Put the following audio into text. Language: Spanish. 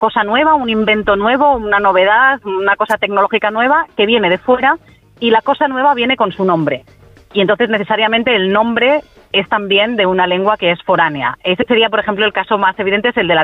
cosa nueva, un invento nuevo, una novedad, una cosa tecnológica nueva que viene de fuera y la cosa nueva viene con su nombre. Y entonces necesariamente el nombre es también de una lengua que es foránea. Ese sería, por ejemplo, el caso más evidente, es el de la